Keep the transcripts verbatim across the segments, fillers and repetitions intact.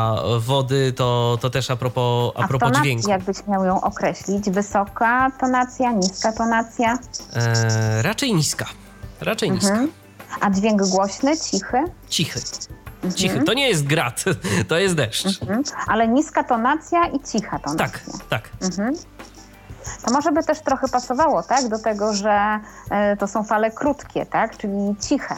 wody, to, to też a propos, a A w propos tonacji, dźwięku. jakbyś miał ją określić? Wysoka tonacja, niska tonacja? E, raczej niska. Raczej niska. Mhm. A dźwięk głośny, cichy? Cichy. Cichy. To nie jest grat, to jest deszcz. Mhm. Ale niska tonacja i cicha tonacja. Tak, tak. Mhm. To może by też trochę pasowało, tak? Do tego, że y, to są fale krótkie, tak? Czyli ciche.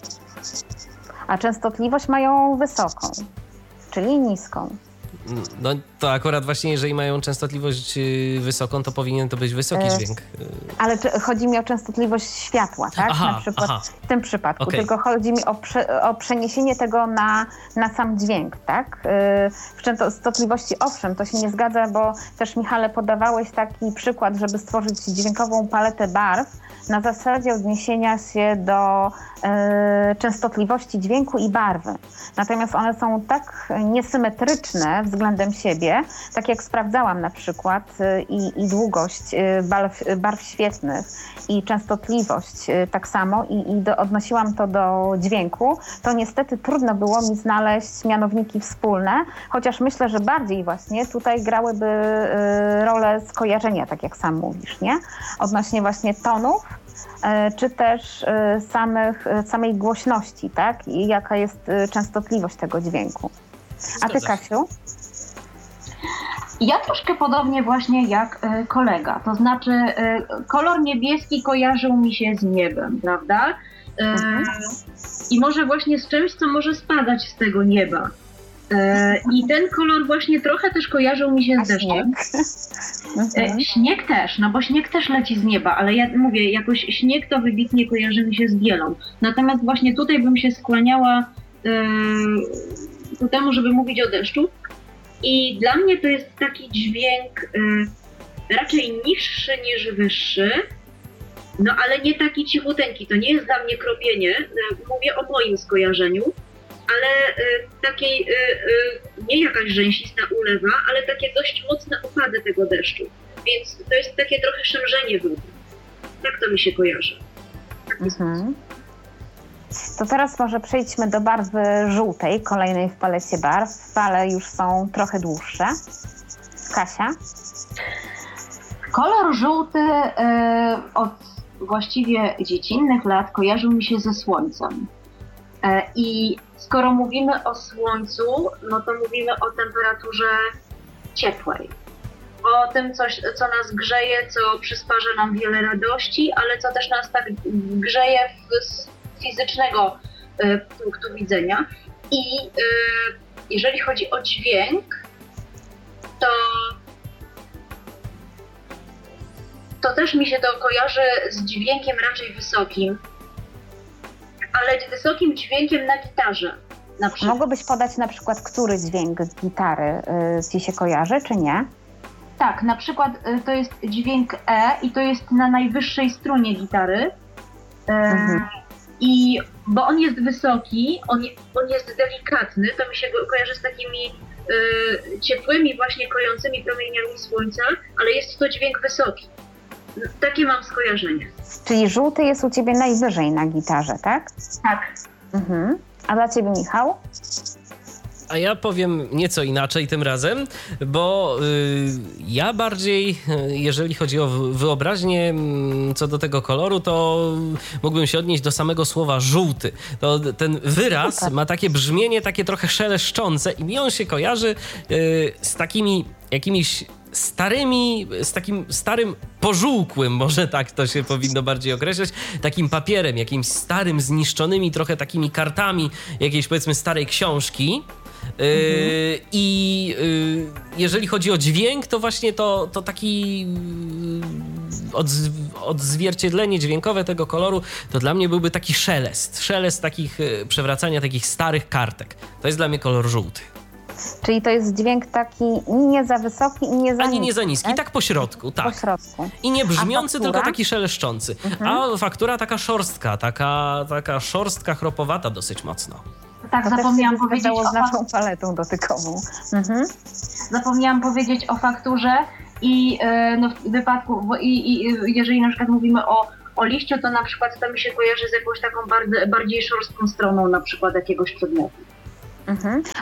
A częstotliwość mają wysoką, czyli niską. No to akurat właśnie, jeżeli mają częstotliwość y, wysoką, to powinien to być wysoki E, dźwięk. Ale czy, chodzi mi o częstotliwość światła, tak? Aha, Na przykład aha. w tym przypadku. Okej. Tylko chodzi mi o, prze, o przeniesienie tego na, na sam dźwięk, tak? Yy, w częstotliwości owszem, to się nie zgadza, bo też Michale podawałeś taki przykład, żeby stworzyć dźwiękową paletę barw na zasadzie odniesienia się do yy, częstotliwości dźwięku i barwy. Natomiast one są tak niesymetryczne względem siebie, tak jak sprawdzałam na przykład yy, i, i długość yy, barw, barw świetlnych i częstotliwość yy, tak samo i, i do, odnosiłam to do dźwięku, to niestety trudno było mi znaleźć mianowniki wspólne, chociaż myślę, że bardziej właśnie tutaj grałyby yy, rolę skojarzenia, tak jak sam mówisz, nie? Odnośnie właśnie tonów, czy też samych, samej głośności, tak? I jaka jest częstotliwość tego dźwięku. A ty, Kasiu? Ja troszkę podobnie właśnie jak kolega, to znaczy kolor niebieski kojarzył mi się z niebem, prawda? Mhm. I może właśnie z czymś, co może spadać z tego nieba. I ten kolor właśnie trochę też kojarzył mi się z deszczem. Mhm. Śnieg też, no bo śnieg też leci z nieba, ale ja mówię, jakoś śnieg to wybitnie kojarzy mi się z bielą. Natomiast właśnie tutaj bym się skłaniała yy, ku temu, żeby mówić o deszczu. I dla mnie to jest taki dźwięk yy, raczej niższy niż wyższy, no ale nie taki cichuteńki. To nie jest dla mnie kropienie, yy, mówię o moim skojarzeniu. Ale y, takiej, y, y, nie jakaś rzęsista ulewa, ale takie dość mocne opady tego deszczu. Więc to jest takie trochę szemrzenie wody. Tak to mi się kojarzy. Mhm. To teraz może przejdźmy do barwy żółtej, kolejnej w palecie barw. Fale już są trochę dłuższe. Kasia? Kolor żółty y, od właściwie dziecinnych lat kojarzył mi się ze słońcem. Y, I skoro mówimy o słońcu, no to mówimy o temperaturze ciepłej. O tym, coś, co nas grzeje, co przysparza nam wiele radości, ale co też nas tak grzeje z fizycznego y, punktu widzenia. I y, jeżeli chodzi o dźwięk, to, to też mi się to kojarzy z dźwiękiem raczej wysokim, ale wysokim dźwiękiem na gitarze. Na przykład. Mogłabyś podać na przykład, który dźwięk z gitary y, ci się kojarzy, czy nie? Tak, na przykład y, to jest dźwięk E i to jest na najwyższej strunie gitary. Y, mhm. I bo on jest wysoki, on, on jest delikatny, to mi się go kojarzy z takimi y, ciepłymi, właśnie kojącymi promieniami słońca, ale jest to dźwięk wysoki. Takie mam skojarzenie. Czyli żółty jest u ciebie najwyżej na gitarze, tak? Tak. Mhm. A dla ciebie, Michał? A ja powiem nieco inaczej tym razem, bo y, ja bardziej, jeżeli chodzi o wyobraźnię co do tego koloru, to mógłbym się odnieść do samego słowa żółty. To ten wyraz Super. ma takie brzmienie, takie trochę szeleszczące i mi on się kojarzy y, z takimi jakimiś starymi, z takim starym pożółkłym, może tak to się powinno bardziej określać, takim papierem, jakimś starym, zniszczonymi trochę takimi kartami jakiejś, powiedzmy, starej książki. Yy, I yy, jeżeli chodzi o dźwięk, to właśnie to, to taki yy, odz, odzwierciedlenie dźwiękowe tego koloru, to dla mnie byłby taki szelest, szelest takich yy, przewracania takich starych kartek. To jest dla mnie kolor żółty. Czyli to jest dźwięk taki nie za wysoki i nie za Ani niski, nie za niski, tak, tak po środku, tak. Po środku. I nie brzmiący, tylko taki szeleszczący. Mhm. A faktura taka szorstka, taka, taka szorstka, chropowata dosyć mocno. Tak, to zapomniałam powiedzieć o... z naszą paletą dotykową. Mhm. Zapomniałam powiedzieć o fakturze i no, w wypadku, bo i, i jeżeli na przykład mówimy o, o liściu, to na przykład to mi się kojarzy z jakąś taką bardziej, bardziej szorstką stroną na przykład jakiegoś przedmiotu. Mhm.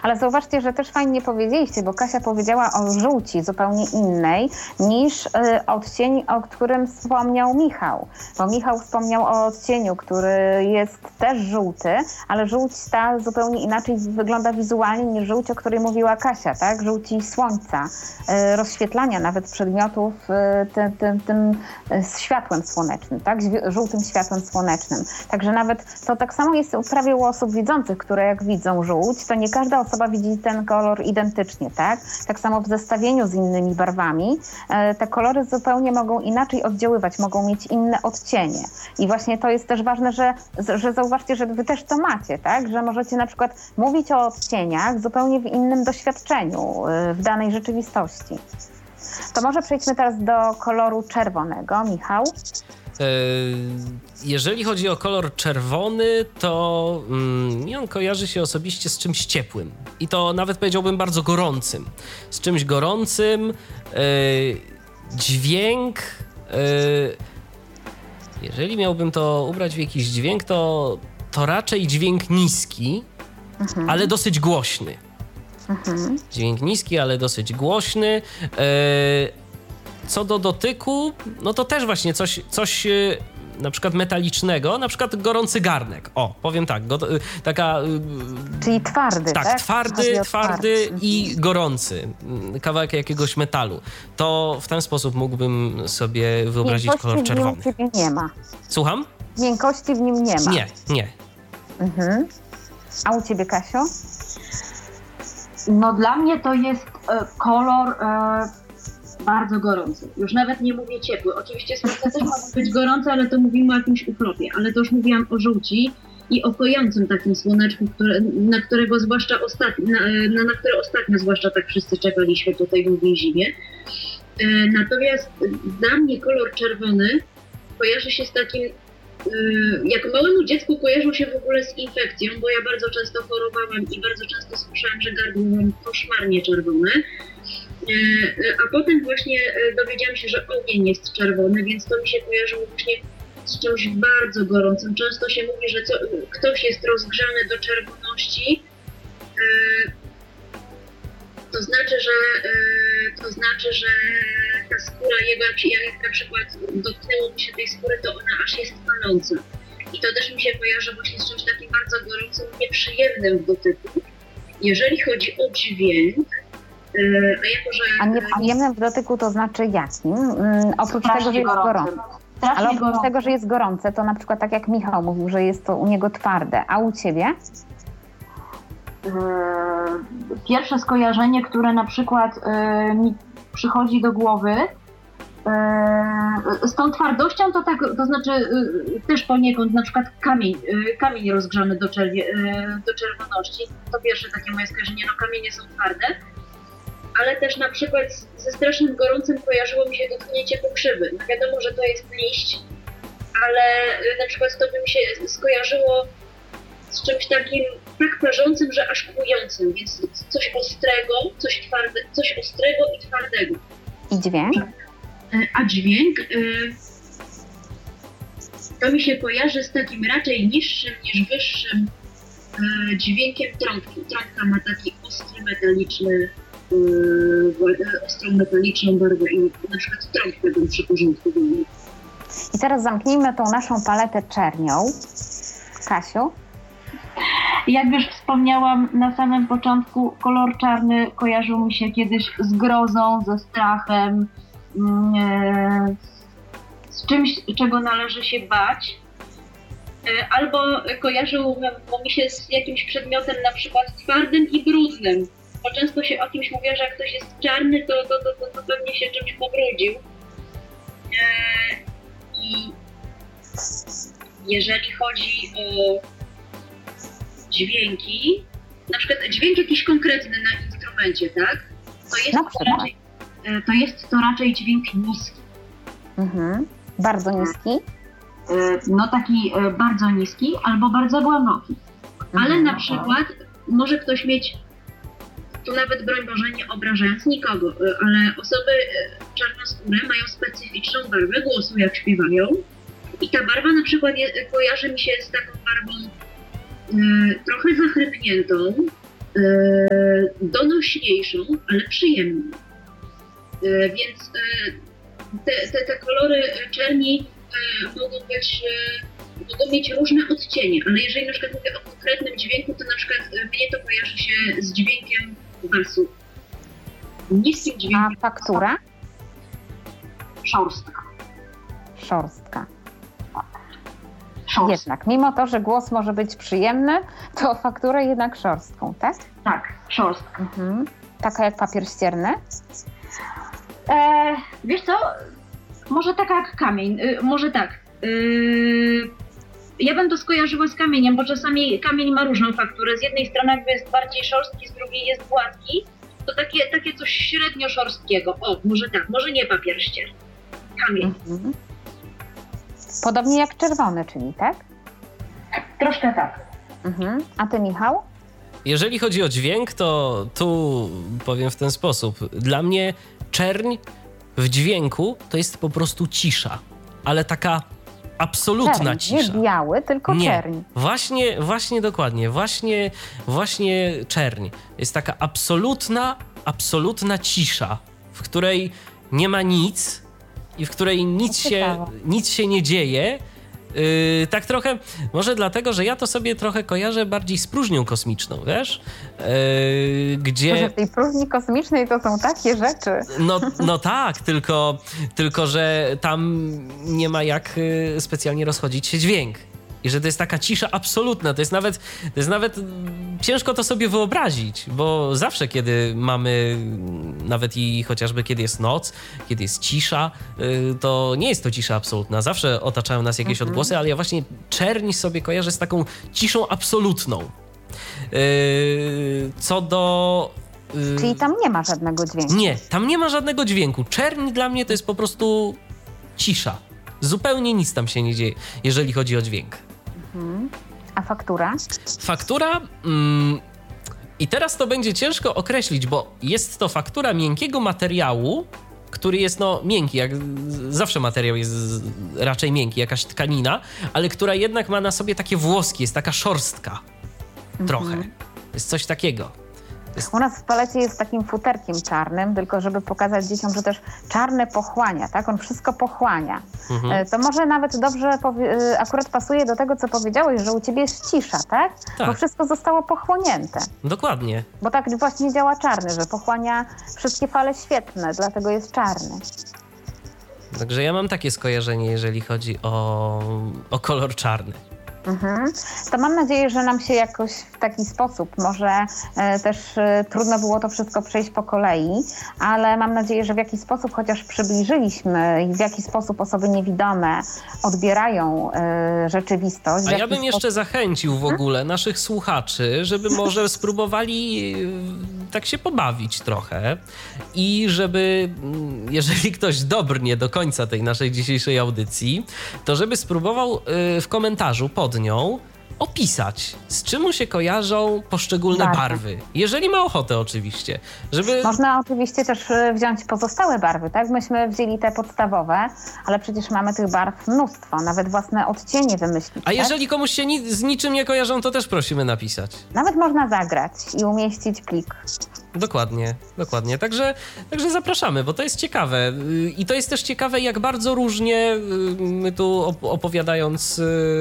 Ale zauważcie, że też fajnie powiedzieliście, bo Kasia powiedziała o żółci zupełnie innej niż y, odcień, o którym wspomniał Michał. Bo Michał wspomniał o odcieniu, który jest też żółty, ale żółć ta zupełnie inaczej wygląda wizualnie niż żółć, o której mówiła Kasia, tak? Żółci słońca, y, rozświetlania nawet przedmiotów y, tym, tym, tym y, światłem słonecznym, tak? Żółtym światłem słonecznym. Także nawet to tak samo jest prawie u osób widzących, które jak widzą żółć, to nie każda osoba widzi ten kolor identycznie, tak? Tak samo w zestawieniu z innymi barwami y, te kolory zupełnie mogą inaczej oddziaływać, mogą mieć inne odcienie. I właśnie to jest też ważne, że, że zauważcie, że wy też to macie, tak? Że możecie na przykład mówić o odcieniach zupełnie w innym doświadczeniu, y, w danej rzeczywistości. To może przejdźmy teraz do koloru czerwonego. Michał? Jeżeli chodzi o kolor czerwony, to mm, on kojarzy się osobiście z czymś ciepłym. I to nawet powiedziałbym bardzo gorącym. Z czymś gorącym, yy, dźwięk... Yy, jeżeli miałbym to ubrać w jakiś dźwięk, to, to raczej dźwięk niski, mhm. ale dosyć głośny. Mhm. Dźwięk niski, ale dosyć głośny. Yy, co do dotyku, no to też właśnie coś, coś yy, na przykład metalicznego, na przykład gorący garnek. O, powiem tak, go, yy, taka... Yy, Czyli twardy, tak? Tak, twardy, twardy i gorący. Kawałek jakiegoś metalu. To w ten sposób mógłbym sobie wyobrazić kolor czerwony. Miękkości w nim nie ma. Słucham? Miękkości w nim nie ma. Nie, nie. Mhm. A u ciebie, Kasio? No dla mnie to jest e, kolor e, bardzo gorący. Już nawet nie mówię ciepły. Oczywiście słońce też może być gorące, ale to mówimy o jakimś uchropie. Ale to już mówiłam o żółci i o kojącym takim słoneczku, które, na którego zwłaszcza ostatnio, na, na, na które ostatnio zwłaszcza tak wszyscy czekaliśmy po tej długiej zimie. E, natomiast dla mnie kolor czerwony kojarzy się z takim, e, jako małemu dziecku kojarzył się w ogóle z infekcją, bo ja bardzo często chorowałam i bardzo często słyszałam, że gardło mam koszmarnie czerwone. A potem właśnie dowiedziałam się, że ogień jest czerwony, więc to mi się kojarzyło właśnie z czymś bardzo gorącym. Często się mówi, że co, ktoś jest rozgrzany do czerwoności, to znaczy, że to znaczy, że ta skóra jego, jak, się, jak na przykład dotknęło mi się tej skóry, to ona aż jest paląca. I to też mi się kojarzy właśnie z czymś takim bardzo gorącym, nieprzyjemnym w dotyku. Jeżeli chodzi o dźwięk, A, jako, że... A nieprzyjemnym w dotyku to znaczy jakim? Um, oprócz Strasznie tego, że jest gorące. Strasznie Ale oprócz gorące. tego, że jest gorące, to na przykład tak jak Michał mówił, że jest to u niego twarde. A u ciebie? Pierwsze skojarzenie, które na przykład mi przychodzi do głowy, z tą twardością to tak, to znaczy też poniekąd na przykład kamień, kamień rozgrzany do, czerwie, do czerwoności. To pierwsze takie moje skojarzenie, no kamienie są twarde. Ale też na przykład ze strasznym gorącym kojarzyło mi się dotknięcie pokrzywy. No wiadomo, że to jest liść, ale na przykład to by mi się skojarzyło z czymś takim tak parzącym, że aż kłującym, więc coś ostrego, coś twarde, coś ostrego i twardego. I dźwięk? A dźwięk to mi się kojarzy z takim raczej niższym niż wyższym dźwiękiem trąbki. Trąbka ma taki ostry, metaliczny ostrą metaliczną barwę i na przykład trąbkę bym przyporządkowała. I teraz zamknijmy tą naszą paletę czernią. Kasiu? Jak już wspomniałam na samym początku, kolor czarny kojarzył mi się kiedyś z grozą, ze strachem, z czymś, czego należy się bać. Albo kojarzył mi się z jakimś przedmiotem na przykład twardym i brudnym. Bo często się o kimś mówi, że jak ktoś jest czarny, to, to, to, to, to pewnie się czymś pobrudził. Eee, I jeżeli chodzi o dźwięki, na przykład dźwięk jakiś konkretny na instrumencie, tak? To jest, to raczej, to, jest to raczej dźwięk niski. Mhm. Bardzo niski? Eee, no taki e, bardzo niski albo bardzo głęboki. Mhm. Ale na przykład może ktoś mieć, tu nawet broń Boże nie obrażając nikogo, ale osoby czarnoskóre mają specyficzną barwę głosu, jak śpiewają. I ta barwa na przykład je, kojarzy mi się z taką barwą y, trochę zachrypniętą, donośniejszą, ale przyjemną. Więc te, te, te kolory czerni mogą być, mogą mieć różne odcienie, ale jeżeli na przykład mówię o konkretnym dźwięku, to na przykład mnie to kojarzy się z dźwiękiem basu. Niskim dźwiękiem. A faktura? Szorstka. Szorstka. Szorstka. Jednak, mimo to, że głos może być przyjemny, to fakturę jednak szorstką, tak? Tak, szorstka. Mhm. Taka jak papier ścierny? E, wiesz co? Może taka jak kamień. Y, może tak. Y, ja bym to skojarzyła z kamieniem, bo czasami kamień ma różną fakturę. Z jednej strony jakby jest bardziej szorstki, z drugiej jest gładki. To takie, takie coś średnio szorstkiego. O, może tak, może nie papier ścierny. Kamień. Mhm. Podobnie jak czerwony, czyli tak? Troszkę tak. Mhm. A ty, Michał? Jeżeli chodzi o dźwięk, to tu powiem w ten sposób. Dla mnie czerń w dźwięku to jest po prostu cisza, ale taka absolutna Czerń, cisza. nie biały, tylko Nie, czerń. właśnie, właśnie dokładnie, właśnie, właśnie czerń. Jest taka absolutna, absolutna cisza, w której nie ma nic i w której nic się, nic się nie dzieje. Yy, tak trochę, może dlatego, że ja to sobie trochę kojarzę bardziej z próżnią kosmiczną, wiesz? Yy, gdzie... Może w tej próżni kosmicznej to są takie rzeczy. No, no tak, tylko, tylko że tam nie ma jak y, specjalnie rozchodzić się dźwięk. I że to jest taka cisza absolutna, to jest nawet, to jest nawet ciężko to sobie wyobrazić, bo zawsze, kiedy mamy, nawet i chociażby kiedy jest noc, kiedy jest cisza, to nie jest to cisza absolutna. Zawsze otaczają nas jakieś mhm. odgłosy, ale ja właśnie czerń sobie kojarzę z taką ciszą absolutną. Co do... Czyli tam nie ma żadnego dźwięku? Nie, tam nie ma żadnego dźwięku. Czerń dla mnie to jest po prostu cisza. Zupełnie nic tam się nie dzieje, jeżeli chodzi o dźwięk. Mhm. A faktura? Faktura... Mm, I teraz to będzie ciężko określić, bo jest to faktura miękkiego materiału, który jest no miękki, jak zawsze materiał jest raczej miękki, jakaś tkanina, ale która jednak ma na sobie takie włoski, jest taka szorstka. Trochę. Mhm. Jest coś takiego. Jest... U nas w palecie jest takim futerkiem czarnym, tylko żeby pokazać dzieciom, że też czarne pochłania, tak? On wszystko pochłania. Mhm. To może nawet dobrze powie- akurat pasuje do tego, co powiedziałeś, że u ciebie jest cisza, tak? Tak. Bo wszystko zostało pochłonięte. Dokładnie. Bo tak właśnie działa czarny, że pochłania wszystkie fale świetlne, dlatego jest czarny. Także ja mam takie skojarzenie, jeżeli chodzi o, o kolor czarny. Mhm. To mam nadzieję, że nam się jakoś w taki sposób, może e, też e, trudno było to wszystko przejść po kolei, ale mam nadzieję, że w jakiś sposób chociaż przybliżyliśmy i w jaki sposób osoby niewidome odbierają e, rzeczywistość. A ja bym jeszcze sposób... zachęcił w ogóle naszych słuchaczy, żeby może spróbowali e, tak się pobawić trochę i żeby, jeżeli ktoś dobrnie do końca tej naszej dzisiejszej audycji, to żeby spróbował e, w komentarzu pod nią opisać, z czym mu się kojarzą poszczególne barwy. barwy. Jeżeli ma ochotę oczywiście. Żeby... Można oczywiście też wziąć pozostałe barwy, tak? Myśmy wzięli te podstawowe, ale przecież mamy tych barw mnóstwo, nawet własne odcienie wymyślić. A tak? Jeżeli komuś się ni- z niczym nie kojarzą, to też prosimy napisać. Nawet można zagrać i umieścić plik. Dokładnie, dokładnie. Także, także zapraszamy, bo to jest ciekawe. I to jest też ciekawe, jak bardzo różnie my tu opowiadając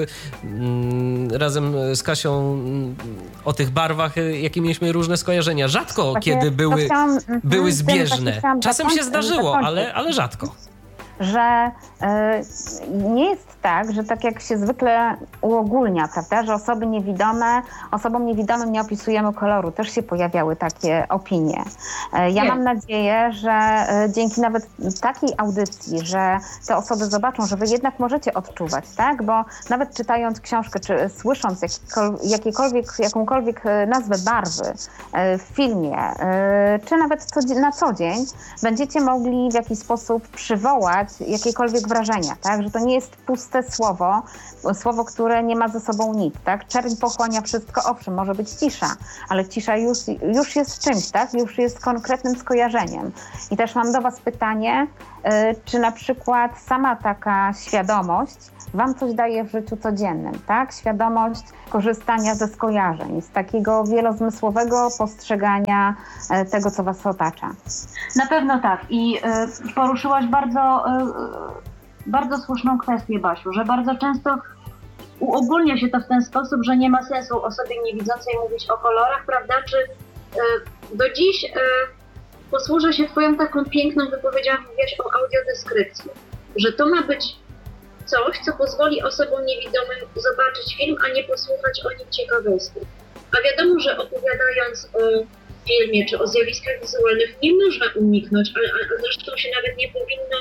razem z Kasią o tych barwach, jakie mieliśmy różne skojarzenia. Rzadko Właśnie kiedy były, chciałam, były zbieżne. Czasem się zdarzyło, ale, ale rzadko. Że y, nie jest tak, że tak jak się zwykle uogólnia, prawda, że osoby niewidome, osobom niewidomym nie opisujemy koloru. Też się pojawiały takie opinie. Y, ja nie. mam nadzieję, że y, dzięki nawet takiej audycji, że te osoby zobaczą, że wy jednak możecie odczuwać, tak, bo nawet czytając książkę, czy słysząc jakikol- jakiekolwiek, jakąkolwiek nazwę barwy y, w filmie, y, czy nawet co, na co dzień, będziecie mogli w jakiś sposób przywołać wywołać jakiekolwiek wrażenia, tak? Że to nie jest puste słowo, słowo, które nie ma ze sobą nic, tak? Czerń pochłania wszystko, owszem, może być cisza, ale cisza już, już jest czymś, tak? Już jest konkretnym skojarzeniem. I też mam do was pytanie, czy na przykład sama taka świadomość wam coś daje w życiu codziennym, tak? Świadomość korzystania ze skojarzeń, z takiego wielozmysłowego postrzegania tego, co was otacza. Na pewno tak. I y, poruszyłaś bardzo, y, bardzo słuszną kwestię, Basiu, że bardzo często uogólnia się to w ten sposób, że nie ma sensu osobie niewidzącej mówić o kolorach, prawda? Czy y, do dziś y, posłużę się twoją taką piękną wypowiedzią, mówiłaś o audiodeskrypcji, że to ma być coś, co pozwoli osobom niewidomym zobaczyć film, a nie posłuchać o nim ciekawostek. A wiadomo, że opowiadając o filmie czy o zjawiskach wizualnych nie można uniknąć, a, a zresztą się nawet nie powinno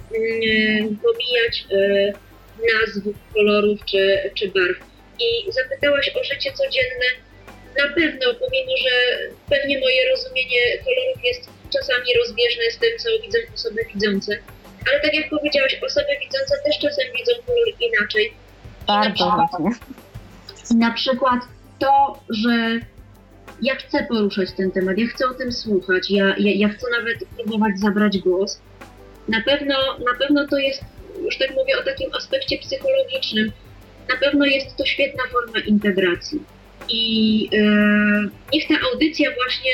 mm, pomijać y, nazw, kolorów czy, czy barw. I zapytałaś o życie codzienne. Na pewno, pomimo że pewnie moje rozumienie kolorów jest czasami rozbieżne z tym, co widzą osoby widzące, ale tak jak powiedziałaś, osoby widzące też czasem widzą kolor inaczej. Bardzo ważnie. I na przykład to, że ja chcę poruszać ten temat, ja chcę o tym słuchać, ja, ja, ja chcę nawet próbować zabrać głos. Na pewno, na pewno to jest, już tak mówię o takim aspekcie psychologicznym, na pewno jest to świetna forma integracji. I yy, niech ta audycja właśnie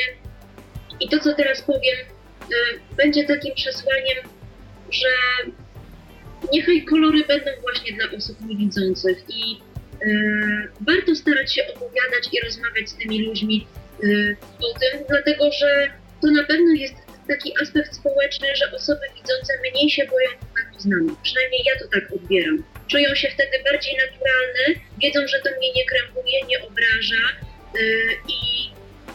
i to, co teraz powiem, yy, będzie takim przesłaniem, że niechaj kolory będą właśnie dla osób niewidzących i yy, warto starać się opowiadać i rozmawiać z tymi ludźmi yy, o tym, dlatego że to na pewno jest taki aspekt społeczny, że osoby widzące mniej się boją kontaktu z nami. Przynajmniej ja to tak odbieram. Czują się wtedy bardziej naturalne, wiedzą, że to mnie nie krępuje, nie obraża yy, i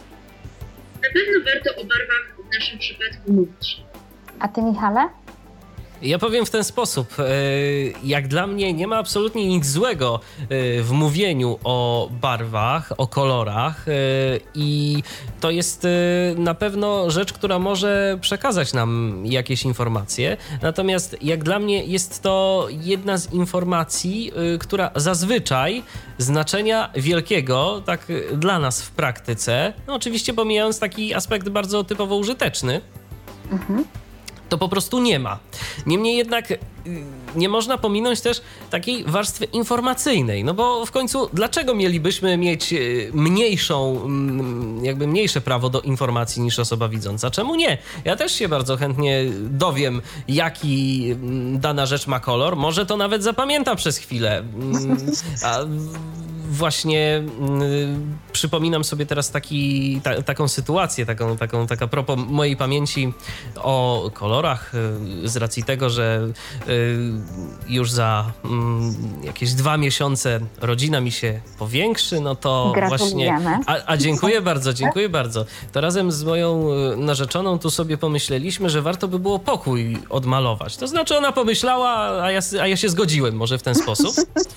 na pewno warto o barwach w naszym przypadku mówić. A ty, Michale? Ja powiem w ten sposób, jak dla mnie nie ma absolutnie nic złego w mówieniu o barwach, o kolorach i to jest na pewno rzecz, która może przekazać nam jakieś informacje, natomiast jak dla mnie jest to jedna z informacji, która zazwyczaj znaczenia wielkiego, tak dla nas w praktyce, no oczywiście pomijając taki aspekt bardzo typowo użyteczny, mhm. to po prostu nie ma. Niemniej jednak nie można pominąć też takiej warstwy informacyjnej, no bo w końcu dlaczego mielibyśmy mieć mniejszą, jakby mniejsze prawo do informacji niż osoba widząca? Czemu nie? Ja też się bardzo chętnie dowiem, jaki dana rzecz ma kolor. Może to nawet zapamiętam przez chwilę. A właśnie y, przypominam sobie teraz taki, ta, taką sytuację, taką, taką, taka propos mojej pamięci o kolorach, y, z racji tego, że y, już za y, jakieś dwa miesiące rodzina mi się powiększy, no to właśnie... A, a dziękuję bardzo, dziękuję bardzo. To razem z moją narzeczoną tu sobie pomyśleliśmy, że warto by było pokój odmalować. To znaczy ona pomyślała, a ja, a ja się zgodziłem może w ten sposób.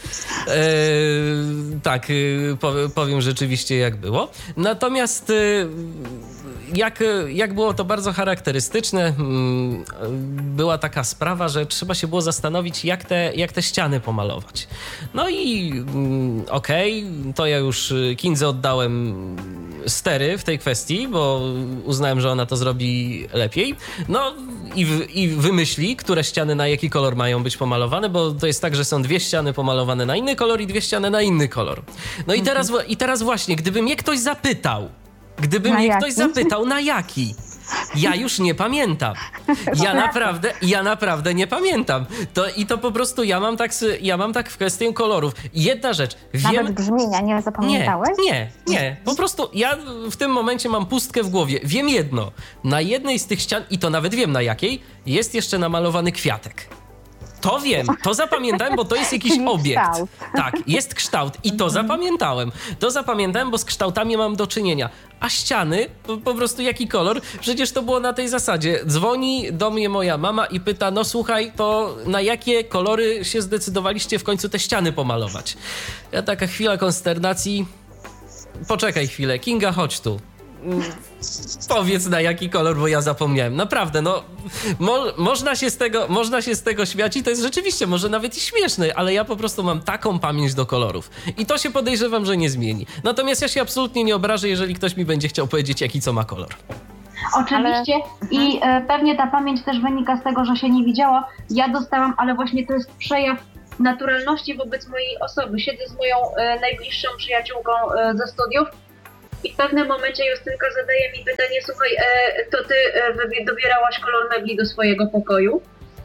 Y, Tak, powiem rzeczywiście jak było. Natomiast jak, jak było to bardzo charakterystyczne, była taka sprawa, że trzeba się było zastanowić, jak te, jak te ściany pomalować. No i okej, okay, to ja już Kindze oddałem stery w tej kwestii, bo uznałem, że ona to zrobi lepiej. No i, w, i wymyśli, które ściany na jaki kolor mają być pomalowane, bo to jest tak, że są dwie ściany pomalowane na inny kolor i dwie ściany na inny kolor. No i teraz, i teraz właśnie, gdyby mnie ktoś zapytał, gdyby na mnie jaki? ktoś zapytał, na jaki? Ja już nie pamiętam. Ja naprawdę, ja naprawdę nie pamiętam. To, I to po prostu ja mam tak, ja mam tak w kwestię kolorów. Jedna rzecz. Wiem, nawet brzmienia nie zapamiętałeś? Nie, nie, nie. Po prostu ja w tym momencie mam pustkę w głowie. Wiem jedno. Na jednej z tych ścian, i to nawet wiem na jakiej, jest jeszcze namalowany kwiatek. To wiem, to zapamiętałem, bo to jest jakiś Czyli obiekt. Kształt. Tak, jest kształt i to zapamiętałem. To zapamiętałem, bo z kształtami mam do czynienia. A ściany, po, po prostu jaki kolor? Przecież to było na tej zasadzie. Dzwoni do mnie moja mama i pyta, no słuchaj, to na jakie kolory się zdecydowaliście w końcu te ściany pomalować? Ja taka chwila konsternacji. Poczekaj chwilę, Kinga, chodź tu. Powiedz na jaki kolor, bo ja zapomniałem. Naprawdę, no mo, można, się z tego, można się z tego śmiać i to jest rzeczywiście może nawet i śmieszne, ale ja po prostu mam taką pamięć do kolorów. I to się podejrzewam, że nie zmieni. Natomiast ja się absolutnie nie obrażę, jeżeli ktoś mi będzie chciał powiedzieć, jaki co ma kolor. Oczywiście ale... i e, pewnie ta pamięć też wynika z tego, że się nie widziała. Ja dostałam, ale właśnie to jest przejaw naturalności wobec mojej osoby. Siedzę z moją e, najbliższą przyjaciółką e, ze studiów i w pewnym momencie Justynka zadaje mi pytanie: słuchaj, e, to ty e, dobierałaś kolor mebli do swojego pokoju?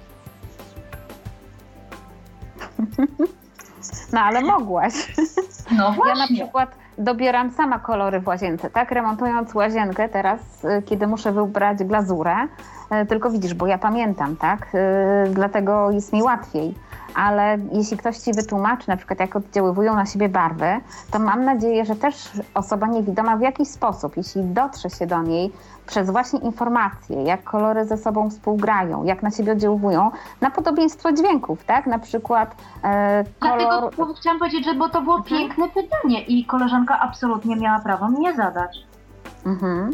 No ale mogłaś. No właśnie. Ja na przykład dobieram sama kolory w łazience, tak? Remontując łazienkę teraz, kiedy muszę wybrać glazurę, tylko widzisz, bo ja pamiętam, tak? Dlatego jest mi łatwiej. Ale jeśli ktoś ci wytłumaczy, na przykład jak oddziaływują na siebie barwy, to mam nadzieję, że też osoba niewidoma w jakiś sposób, jeśli dotrze się do niej przez właśnie informacje, jak kolory ze sobą współgrają, jak na siebie oddziaływują, na podobieństwo dźwięków, tak? Na przykład e, kolor... Dlatego chciałam powiedzieć, że bo to było mhm. piękne pytanie i koleżanka absolutnie miała prawo mi je zadać. Mhm.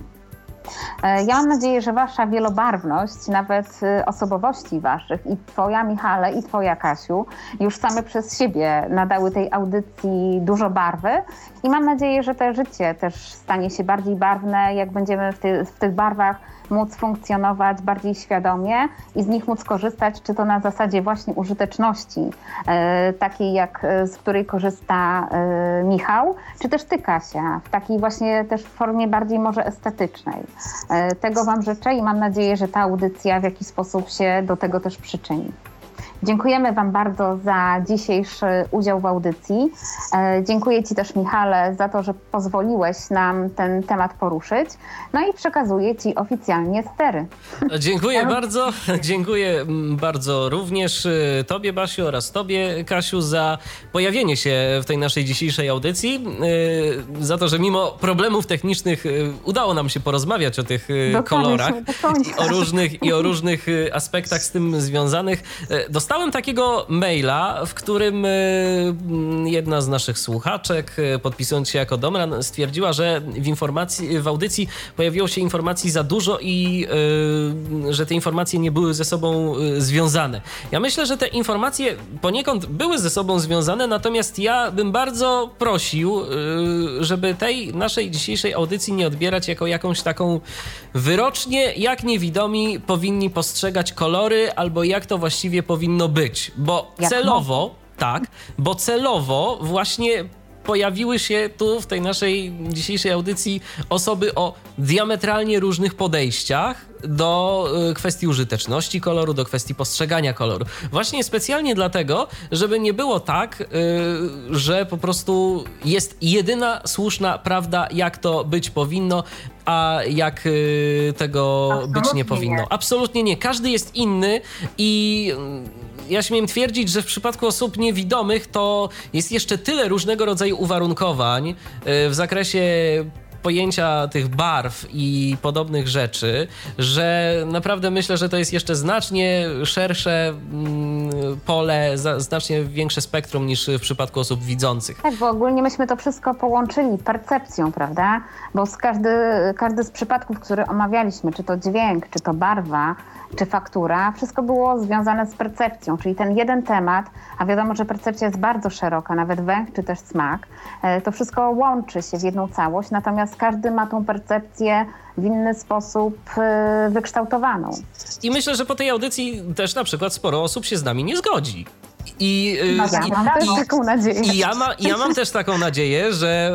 Ja mam nadzieję, że wasza wielobarwność, nawet osobowości waszych, i twoja, Michale, i twoja, Kasiu, już same przez siebie nadały tej audycji dużo barwy i mam nadzieję, że to życie też stanie się bardziej barwne, jak będziemy w, ty, w tych barwach móc funkcjonować bardziej świadomie i z nich móc korzystać, czy to na zasadzie właśnie użyteczności, e, takiej jak z której korzysta e, Michał, czy też ty, Kasia, w takiej właśnie też formie bardziej może estetycznej. E, tego wam życzę i mam nadzieję, że ta audycja w jakiś sposób się do tego też przyczyni. Dziękujemy wam bardzo za dzisiejszy udział w audycji. E, dziękuję ci też, Michale, za to, że pozwoliłeś nam ten temat poruszyć. No i przekazuję ci oficjalnie stery. Dziękuję bardzo. Dziękuję bardzo również tobie, Basiu, oraz tobie, Kasiu, za pojawienie się w tej naszej dzisiejszej audycji. E, za to, że mimo problemów technicznych udało nam się porozmawiać o tych do kolorach i o różnych, i o różnych aspektach z tym związanych. Dostałem takiego maila, w którym jedna z naszych słuchaczek, podpisując się jako Domran, stwierdziła, że w informacji, w audycji pojawiło się informacji za dużo i yy, że te informacje nie były ze sobą związane. Ja myślę, że te informacje poniekąd były ze sobą związane, natomiast ja bym bardzo prosił, yy, żeby tej naszej dzisiejszej audycji nie odbierać jako jakąś taką wyrocznie, jak niewidomi powinni postrzegać kolory, albo jak to właściwie powinno być, bo jak celowo, mo- tak, bo celowo właśnie pojawiły się tu w tej naszej dzisiejszej audycji osoby o diametralnie różnych podejściach do kwestii użyteczności koloru, do kwestii postrzegania koloru. Właśnie specjalnie dlatego, żeby nie było tak, że po prostu jest jedyna słuszna prawda, jak to być powinno, a jak tego Absolutnie być nie powinno. Nie. Absolutnie nie. Każdy jest inny i ja śmiem twierdzić, że w przypadku osób niewidomych to jest jeszcze tyle różnego rodzaju uwarunkowań w zakresie pojęcia tych barw i podobnych rzeczy, że naprawdę myślę, że to jest jeszcze znacznie szersze pole, znacznie większe spektrum niż w przypadku osób widzących. Tak, bo ogólnie myśmy to wszystko połączyli percepcją, prawda? Bo z każdy, każdy z przypadków, które omawialiśmy, czy to dźwięk, czy to barwa, czy faktura, wszystko było związane z percepcją, czyli ten jeden temat, a wiadomo, że percepcja jest bardzo szeroka, nawet węch czy też smak, to wszystko łączy się w jedną całość, natomiast każdy ma tą percepcję w inny sposób wykształtowaną. I myślę, że po tej audycji też na przykład sporo osób się z nami nie zgodzi. I, no ja i, mam też i, taką nadzieję. I ja, ma, ja mam też taką nadzieję, że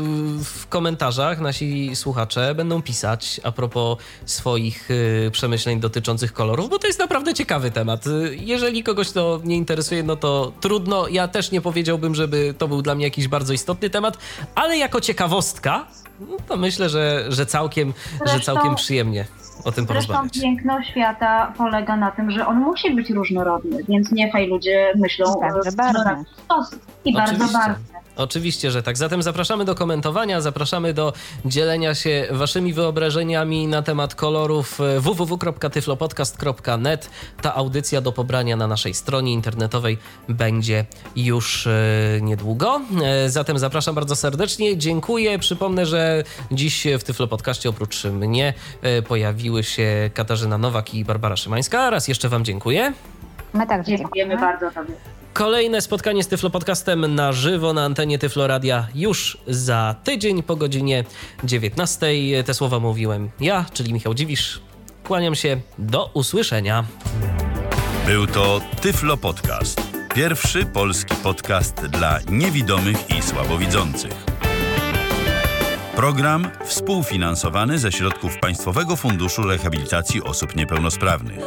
w komentarzach nasi słuchacze będą pisać a propos swoich przemyśleń dotyczących kolorów, bo to jest naprawdę ciekawy temat. Jeżeli kogoś to nie interesuje, no to trudno. Ja też nie powiedziałbym, żeby to był dla mnie jakiś bardzo istotny temat, ale jako ciekawostka, no to myślę, że, że, całkiem, Zresztą... że całkiem przyjemnie o tym porozmawiać. Zresztą piękno świata polega na tym, że on musi być różnorodny, więc niechaj ludzie myślą w taki sposób. I bardzo barwny. Oczywiście, że tak. Zatem zapraszamy do komentowania, zapraszamy do dzielenia się waszymi wyobrażeniami na temat kolorów. w w w kropka tyflopodcast kropka net. Ta audycja do pobrania na naszej stronie internetowej będzie już e, niedługo. E, zatem zapraszam bardzo serdecznie. Dziękuję. Przypomnę, że dziś w Tyflopodcaście oprócz mnie e, pojawiły się Katarzyna Nowak i Barbara Szymańska. Raz jeszcze wam dziękuję. My także Dziękujemy dziękujemy. bardzo Tobie. Kolejne spotkanie z Tyflopodcastem na żywo na antenie Tyfloradia już za tydzień po godzinie dziewiętnastej. Te słowa mówiłem ja, czyli Michał Dziwisz. Kłaniam się, do usłyszenia. Był to Tyflo Podcast. Pierwszy polski podcast dla niewidomych i słabowidzących. Program współfinansowany ze środków Państwowego Funduszu Rehabilitacji Osób Niepełnosprawnych.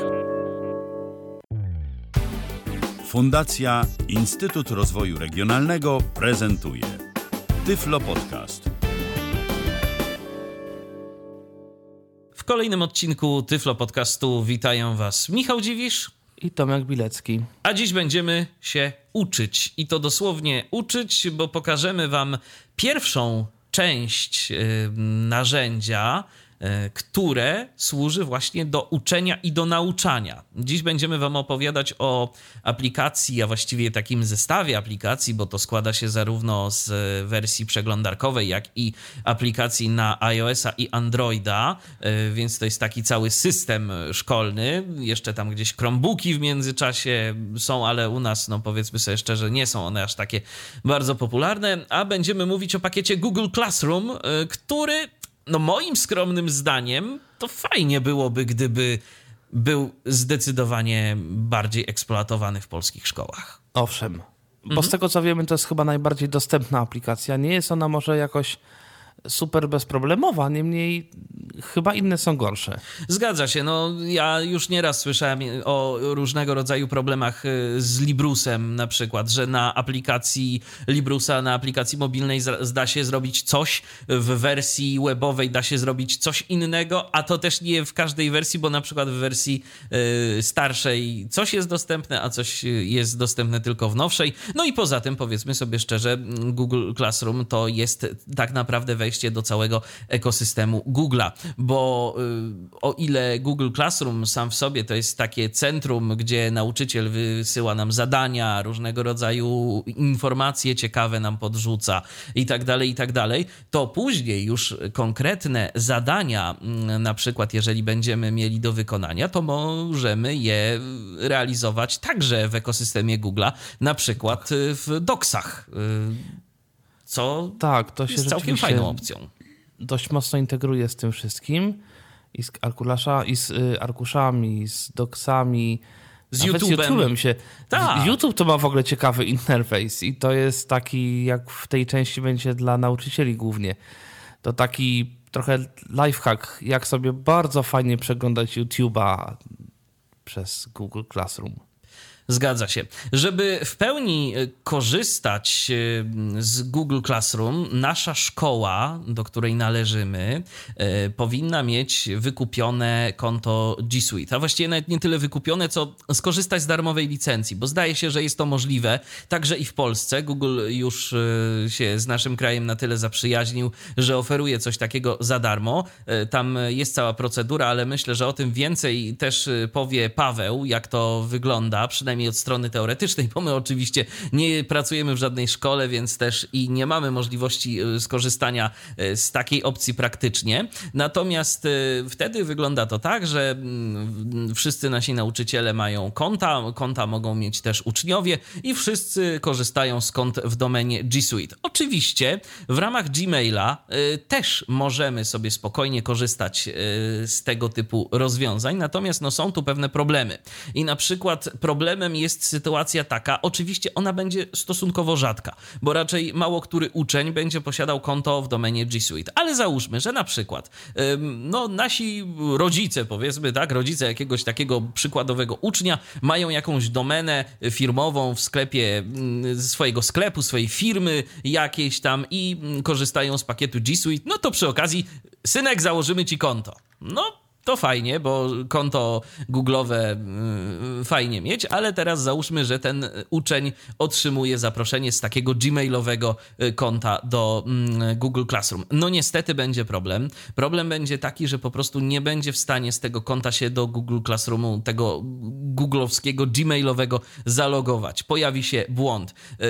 Fundacja Instytut Rozwoju Regionalnego prezentuje Tyflo Podcast. W kolejnym odcinku Tyflo Podcastu witają Was Michał Dziwisz i Tomek Bilecki. A dziś będziemy się uczyć i to dosłownie uczyć, bo pokażemy Wam pierwszą część yy, narzędzia, które służy właśnie do uczenia i do nauczania. Dziś będziemy Wam opowiadać o aplikacji, a właściwie takim zestawie aplikacji, bo to składa się zarówno z wersji przeglądarkowej, jak i aplikacji na iOS-a i Androida, więc to jest taki cały system szkolny. Jeszcze tam gdzieś Chromebooki w międzyczasie są, ale u nas, no powiedzmy sobie szczerze, nie są one aż takie bardzo popularne, a będziemy mówić o pakiecie Google Classroom, który... No moim skromnym zdaniem to fajnie byłoby, gdyby był zdecydowanie bardziej eksploatowany w polskich szkołach. Owszem, bo Mhm. z tego co wiemy, to jest chyba najbardziej dostępna aplikacja. Nie jest ona może jakoś super bezproblemowa, niemniej chyba inne są gorsze. Zgadza się, no ja już nieraz słyszałem o różnego rodzaju problemach z Librusem na przykład, że na aplikacji Librusa, na aplikacji mobilnej da się zrobić coś, w wersji webowej da się zrobić coś innego, a to też nie w każdej wersji, bo na przykład w wersji y, starszej coś jest dostępne, a coś jest dostępne tylko w nowszej. No i poza tym, powiedzmy sobie szczerze, Google Classroom to jest tak naprawdę wejście do całego ekosystemu Google'a, bo y, o ile Google Classroom sam w sobie to jest takie centrum, gdzie nauczyciel wysyła nam zadania, różnego rodzaju informacje ciekawe nam podrzuca i tak dalej, i tak dalej, to później już konkretne zadania, na przykład jeżeli będziemy mieli do wykonania, to możemy je realizować także w ekosystemie Google'a, na przykład w Docsach, co Tak, to się jest całkiem rzeczywiście fajną opcją. dość mocno integruje z tym wszystkim i z, arkulasza, i z y, arkuszami, i z doksami. Z Nawet YouTube'em. z YouTube'em się. Tak. YouTube to ma w ogóle ciekawy interfejs i to jest taki, jak w tej części będzie dla nauczycieli głównie. To taki trochę lifehack, jak sobie bardzo fajnie przeglądać YouTube'a przez Google Classroom. Zgadza się. Żeby w pełni korzystać z Google Classroom, nasza szkoła, do której należymy, powinna mieć wykupione konto G Suite. A właściwie nawet nie tyle wykupione, co skorzystać z darmowej licencji, bo zdaje się, że jest to możliwe także i w Polsce. Google już się z naszym krajem na tyle zaprzyjaźnił, że oferuje coś takiego za darmo. Tam jest cała procedura, ale myślę, że o tym więcej też powie Paweł, jak to wygląda, przynajmniej od strony teoretycznej, bo my oczywiście nie pracujemy w żadnej szkole, więc też i nie mamy możliwości skorzystania z takiej opcji praktycznie. Natomiast wtedy wygląda to tak, że wszyscy nasi nauczyciele mają konta, konta mogą mieć też uczniowie i wszyscy korzystają z kont w domenie G Suite. Oczywiście w ramach Gmaila też możemy sobie spokojnie korzystać z tego typu rozwiązań, natomiast no, są tu pewne problemy. I na przykład problemem jest sytuacja taka, oczywiście ona będzie stosunkowo rzadka, bo raczej mało który uczeń będzie posiadał konto w domenie G Suite. Ale załóżmy, że na przykład no, nasi rodzice, powiedzmy tak, rodzice jakiegoś takiego przykładowego ucznia mają jakąś domenę firmową w sklepie swojego sklepu, swojej firmy jakiejś tam i korzystają z pakietu G Suite, no to przy okazji synek, założymy ci konto. No to fajnie, bo konto Google'owe fajnie mieć, ale teraz załóżmy, że ten uczeń otrzymuje zaproszenie z takiego gmailowego konta do Google Classroom. No niestety będzie problem. Problem będzie taki, że po prostu nie będzie w stanie z tego konta się do Google Classroomu, tego googlowskiego, gmailowego zalogować. Pojawi się błąd.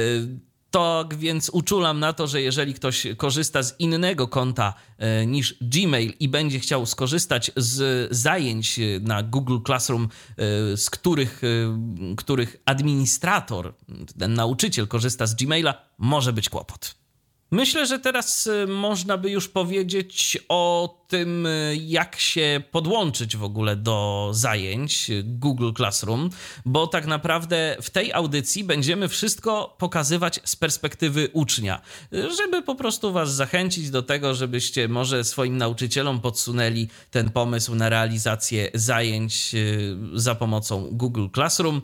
Tak więc uczulam na to, że jeżeli ktoś korzysta z innego konta e, niż Gmail i będzie chciał skorzystać z zajęć na Google Classroom, e, z których, e, których administrator, ten nauczyciel korzysta z Gmaila, może być kłopot. Myślę, że teraz można by już powiedzieć o tym, jak się podłączyć w ogóle do zajęć Google Classroom, bo tak naprawdę w tej audycji będziemy wszystko pokazywać z perspektywy ucznia, żeby po prostu was zachęcić do tego, żebyście może swoim nauczycielom podsunęli ten pomysł na realizację zajęć za pomocą Google Classroom.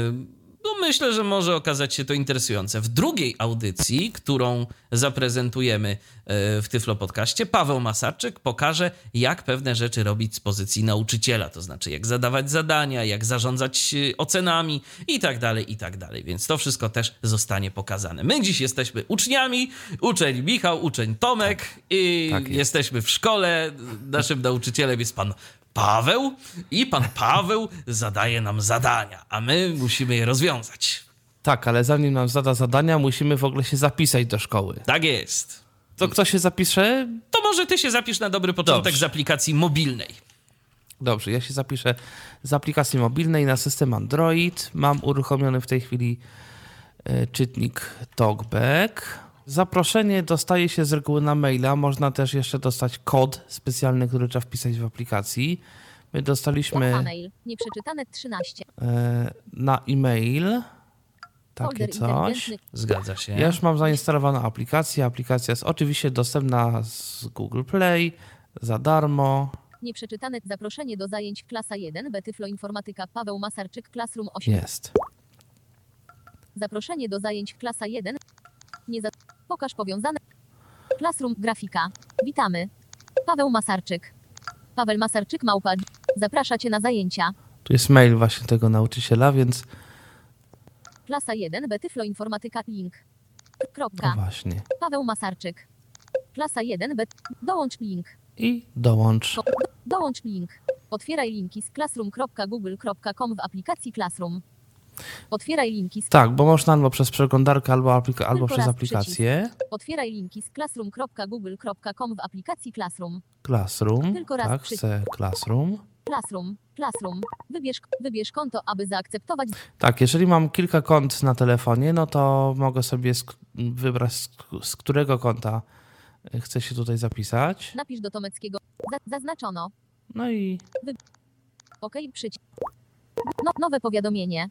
No myślę, że może okazać się to interesujące. W drugiej audycji, którą zaprezentujemy w Tyflo Podcaście, Paweł Masarczyk pokaże, jak pewne rzeczy robić z pozycji nauczyciela, to znaczy jak zadawać zadania, jak zarządzać ocenami i tak dalej, i tak dalej. Więc to wszystko też zostanie pokazane. My dziś jesteśmy uczniami, uczeń Michał, uczeń Tomek tak, i tak jest. Jesteśmy w szkole. Naszym nauczycielem jest pan Paweł i pan Paweł zadaje nam zadania, a my musimy je rozwiązać. Tak, ale zanim nam zada zadania, musimy w ogóle się zapisać do szkoły. Tak jest. To kto się zapisze? To może ty się zapisz na dobry początek Dobrze. z aplikacji mobilnej. Dobrze, ja się zapiszę z aplikacji mobilnej na system Android. Mam uruchomiony w tej chwili y, czytnik TalkBack. Zaproszenie dostaje się z reguły na maila. Można też jeszcze dostać kod specjalny, który trzeba wpisać w aplikacji. My dostaliśmy mail. Nieprzeczytane trzynaście. Na e-mail takie coś. Zgadza się. Ja już mam zainstalowaną aplikację. Aplikacja jest oczywiście dostępna z Google Play za darmo. Nieprzeczytane zaproszenie do zajęć klasa jeden B Tyflo Informatyka Paweł Masarczyk Classroom osiem. Jest. Zaproszenie do zajęć klasa jeden. Nie za... Pokaż powiązane. Classroom grafika. Witamy. Paweł Masarczyk. Paweł Masarczyk małpa. Zaprasza cię na zajęcia. Tu jest mail właśnie tego nauczyciela, więc... Klasa jeden B Tyflo Informatyka link. Kropka. No właśnie. Paweł Masarczyk. Klasa jeden B. Dołącz link. I dołącz. Do, dołącz link. Otwieraj linki z classroom kropka google kropka com w aplikacji Classroom. Otwieraj linki z... Tak, bo można albo przez przeglądarkę, albo, aplika- albo przez aplikację. Przycisk. Otwieraj linki z classroom kropka google kropka com w aplikacji Classroom. Classroom. Tylko raz tak, przycisk. chcę Classroom. Classroom. Classroom. Wybierz, wybierz konto, aby zaakceptować. Tak, jeżeli mam kilka kont na telefonie, no to mogę sobie sk- wybrać, z, z którego konta chcę się tutaj zapisać. Napisz do Tomeckiego. Za- zaznaczono. No i... Wy- OK, przycisk. No, nowe powiadomienie.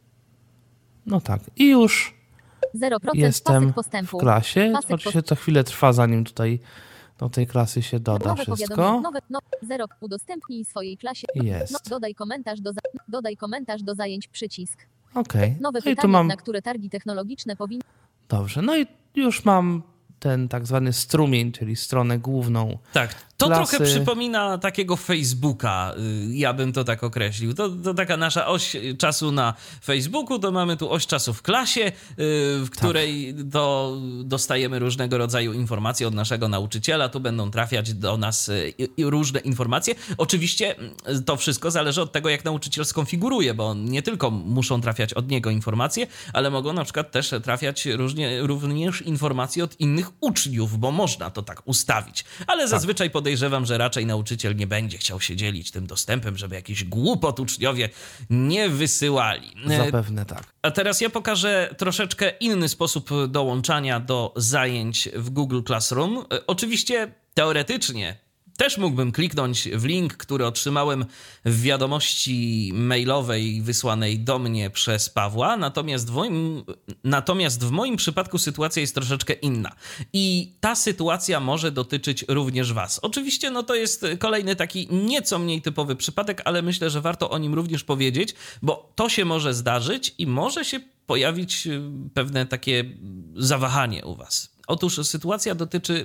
No tak, i już zero procent jestem postępu. w klasie. Pasek Oczywiście to chwilę trwa, zanim tutaj do tej klasy się doda nowe wszystko. Nowe, no, zero. Udostępnij swojej klasie. Jest. No, dodaj komentarz do, za- dodaj komentarz do zajęć przycisk. Okej. Nowe No i pytanie, tu mam... na które targi technologiczne powinny... Dobrze, no i już mam ten tak zwany strumień, czyli stronę główną. Tak, to klasy. trochę przypomina takiego Facebooka, ja bym to tak określił. To, to taka nasza oś czasu na Facebooku, to mamy tu oś czasu w klasie, w której tak. to dostajemy różnego rodzaju informacje od naszego nauczyciela. Tu będą trafiać do nas różne informacje. Oczywiście to wszystko zależy od tego, jak nauczyciel skonfiguruje, bo nie tylko muszą trafiać od niego informacje, ale mogą na przykład też trafiać różnie, również informacje od innych uczniów, bo można to tak ustawić. Ale tak. zazwyczaj podejrzewam, że raczej nauczyciel nie będzie chciał się dzielić tym dostępem, żeby jakiś głupot uczniowie nie wysyłali. Zapewne tak. A teraz ja pokażę troszeczkę inny sposób dołączania do zajęć w Google Classroom. Oczywiście teoretycznie też mógłbym kliknąć w link, który otrzymałem w wiadomości mailowej wysłanej do mnie przez Pawła, natomiast w moim, natomiast w moim przypadku sytuacja jest troszeczkę inna. I ta sytuacja może dotyczyć również was. Oczywiście no to jest kolejny taki nieco mniej typowy przypadek, ale myślę, że warto o nim również powiedzieć, bo to się może zdarzyć i może się pojawić pewne takie zawahanie u was. Otóż sytuacja dotyczy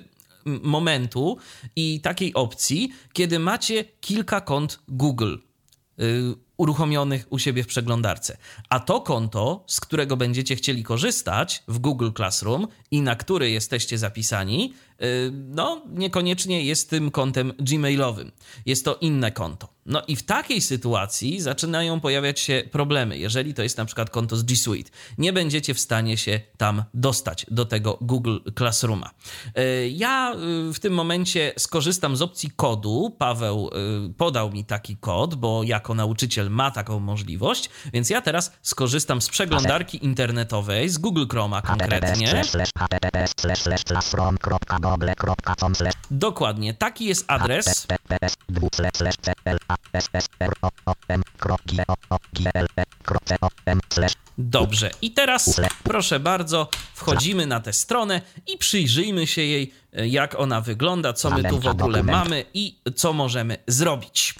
momentu i takiej opcji, kiedy macie kilka kont Google y, uruchomionych u siebie w przeglądarce. A to konto, z którego będziecie chcieli korzystać w Google Classroom i na który jesteście zapisani, no niekoniecznie jest tym kontem gmailowym. Jest to inne konto. No i w takiej sytuacji zaczynają pojawiać się problemy. Jeżeli to jest na przykład konto z G Suite, nie będziecie w stanie się tam dostać do tego Google Classrooma. Ja w tym momencie skorzystam z opcji kodu. Paweł podał mi taki kod, bo jako nauczyciel ma taką możliwość, więc ja teraz skorzystam z przeglądarki internetowej, z Google Chroma konkretnie. Dokładnie, taki jest adres. Dobrze, i teraz proszę bardzo, wchodzimy na tę stronę i przyjrzyjmy się jej, jak ona wygląda, co my tu w ogóle mamy i co możemy zrobić.